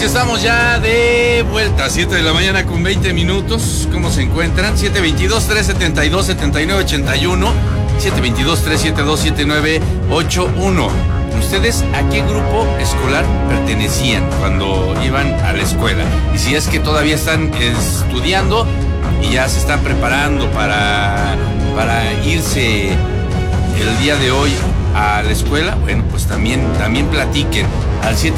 estamos ya de vuelta, 7 de la mañana con 20 minutos. ¿Cómo se encuentran? 722-372-7981, 722-372-7981. ¿Ustedes a qué grupo escolar pertenecían cuando iban a la escuela? Y si es que todavía están estudiando y ya se están preparando para irse el día de hoy a la escuela, bueno, pues también platiquen al 7